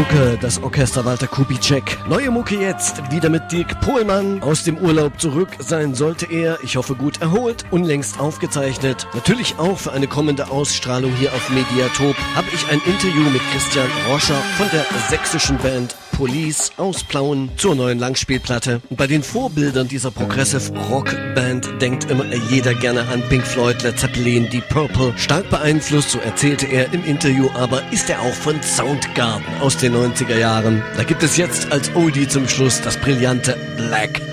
Mucke, das Orchester Walter Kubitschek. Neue Mucke jetzt, wieder mit Dirk Pohlmann. Aus dem Urlaub zurück sein sollte er, ich hoffe gut erholt, unlängst aufgezeichnet. Natürlich auch für eine kommende Ausstrahlung hier auf Mediatop habe ich ein Interview mit Christian Roscher von der sächsischen Band Police aus Plauen zur neuen Langspielplatte. Und bei den Vorbildern dieser Progressive Rock Band denkt immer jeder gerne an Pink Floyd, Led Zeppelin, Deep Purple. Stark beeinflusst, so erzählte er im Interview, aber ist er auch von Soundgarden aus den 90er Jahren. Da gibt es jetzt als Oldie zum Schluss das brillante Black.